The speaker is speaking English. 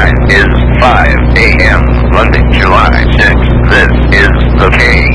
time is 5 a.m. Monday, July 6th. This is the K